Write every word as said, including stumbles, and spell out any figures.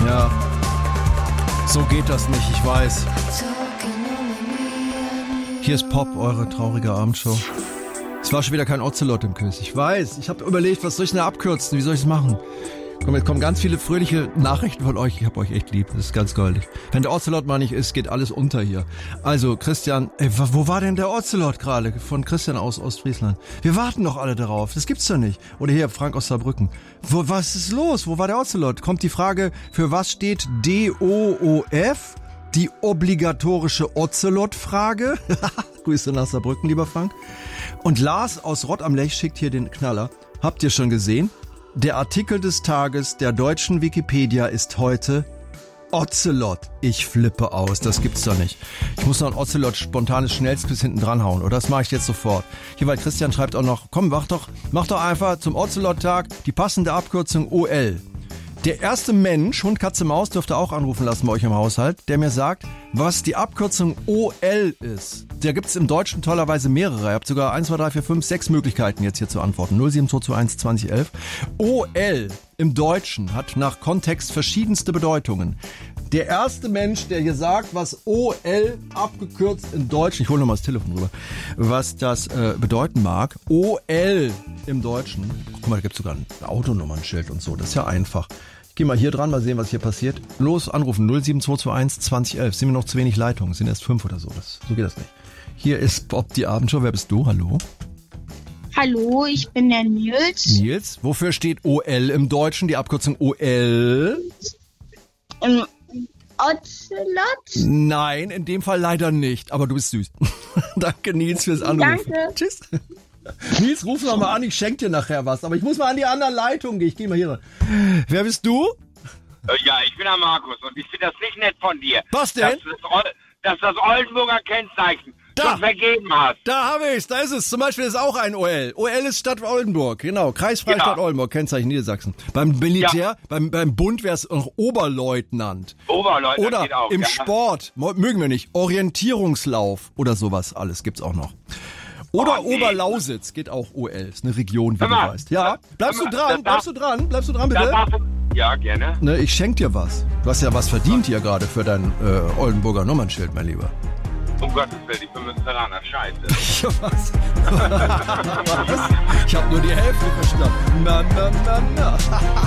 Ja, so geht das nicht, ich weiß. Hier ist Pop, eure traurige Abendshow. Es war schon wieder kein Ocelot im Quiz. Ich weiß, ich habe überlegt, was soll ich denn da abkürzen? Wie soll ich es machen? Komm, jetzt kommen ganz viele fröhliche Nachrichten von euch. Ich hab euch echt lieb, das ist ganz goldig. Wenn der Ocelot mal nicht ist, geht alles unter hier. Also, Christian, ey, wo war denn der Ocelot gerade? Von Christian aus Ostfriesland. Wir warten doch alle darauf, das gibt's doch nicht. Oder hier, Frank aus Saarbrücken. Wo, was ist los? Wo war der Ocelot? Kommt die Frage, für was steht D O O F? Die obligatorische Ocelot-Frage. Grüße nach Saarbrücken, lieber Frank. Und Lars aus Rott am Lech schickt hier den Knaller. Habt ihr schon gesehen? Der Artikel des Tages der deutschen Wikipedia ist heute Ocelot. Ich flippe aus, das gibt's doch nicht. Ich muss noch ein Ocelot spontanes schnellstes hinten dran hauen, oder? Das mache ich jetzt sofort. Hier, weil Christian schreibt auch noch, komm, mach doch, mach doch einfach zum Ocelot-Tag die passende Abkürzung O L. Der erste Mensch, Hund, Katze, Maus, dürft ihr auch anrufen lassen bei euch im Haushalt, der mir sagt, was die Abkürzung O L ist. Da gibt's im Deutschen tollerweise mehrere. Ihr habt sogar eins, zwei, drei, vier, fünf, sechs Möglichkeiten jetzt hier zu antworten. null sieben zwei zwei eins zwanzig elf. O L im Deutschen hat nach Kontext verschiedenste Bedeutungen. Der erste Mensch, der hier sagt, was O L abgekürzt in Deutschen, ich hole nochmal das Telefon rüber, was das äh, bedeuten mag. O L im Deutschen, guck mal, da gibt's sogar ein Autonummernschild und so, das ist ja einfach. Ich gehe mal hier dran, mal sehen, was hier passiert. Los, anrufen, null sieben zwei zwei eins zwanzig elf. Sind mir noch zu wenig Leitungen, sind erst fünf oder so, das, so geht das nicht. Hier ist Bob, die Abendshow, wer bist du? Hallo? Hallo, ich bin der Nils. Nils, wofür steht O L im Deutschen, die Abkürzung O L? Ähm, Ocelot? Nein, in dem Fall leider nicht, aber du bist süß. Danke, Nils, fürs Anrufen. Danke. Tschüss. Nils, ruf noch mal an, ich schenke dir nachher was, aber ich muss mal an die andere Leitung gehen. Ich gehe mal hier rein. Wer bist du? Ja, ich bin der Markus und ich finde das nicht nett von dir. Was denn? Dass du das, dass das Oldenburger Kennzeichen Da. schon vergeben hast. Da habe ich's, da ist es. Zum Beispiel ist auch ein O L. O L ist Stadt Oldenburg, genau. Kreisfreistadt Ja. Oldenburg, Kennzeichen Niedersachsen. Beim Militär, Ja. beim, beim Bund wäre es noch Oberleutnant. Oberleutnant Oder geht auch, im ja. Sport, mo- mögen wir nicht, Orientierungslauf oder sowas alles gibt's auch noch. Oder Oh, nee. Oberlausitz geht auch O L, ist eine Region, wie Hör du mal, weißt. Ja, bleibst du hör mal, dran, das bleibst du darf- dran, bleibst du dran, bitte? Das darfst du, ja, gerne. Ne, ich schenk dir was. Du hast ja was verdient hier gerade für dein äh, Oldenburger Nummernschild, mein Lieber. Um Gottes Willen, ich bin Münsteraner, scheiße. Ja, was? was? Ich habe nur die Hälfte verstanden. Na, na, na, na.